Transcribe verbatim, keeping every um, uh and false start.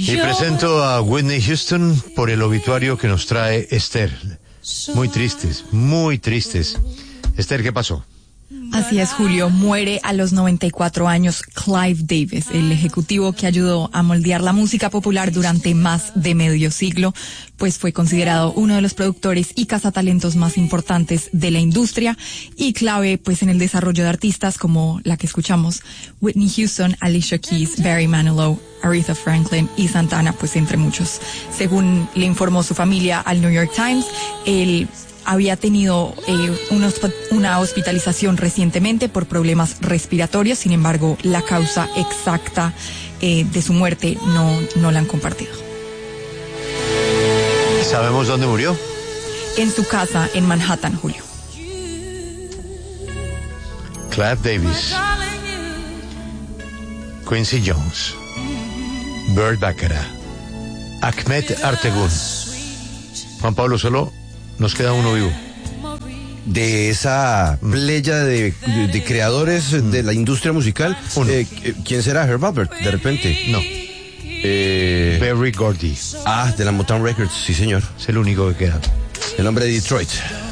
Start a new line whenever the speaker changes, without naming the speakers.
Y presento a Whitney Houston por el obituario que nos trae Esther. Muy tristes, muy tristes. Esther, ¿qué pasó?
Así es, Julio. Muere a los noventa y cuatro años Clive Davis, el ejecutivo que ayudó a moldear la música popular durante más de medio siglo, pues fue considerado uno de los productores y cazatalentos más importantes de la industria y clave pues en el desarrollo de artistas como la que escuchamos, Whitney Houston, Alicia Keys, Barry Manilow, Aretha Franklin y Santana, pues entre muchos. Según le informó su familia al New York Times, el había tenido eh, una, una hospitalización recientemente por problemas respiratorios. Sin embargo, la causa exacta eh, de su muerte no, no la han compartido.
¿Sabemos dónde murió?
En su casa en Manhattan, Julio.
Clive Davis, Quincy Jones, Burt Bacharach, Ahmet Ertegun. Juan Pablo, solo nos queda uno vivo.
De esa playa de, de, de creadores mm. de la industria musical, eh, ¿quién será? Herb Alpert, de repente.
No.
Eh,
Berry Gordy.
Ah, de la Motown Records, sí señor.
Es el único que queda.
El hombre de Detroit.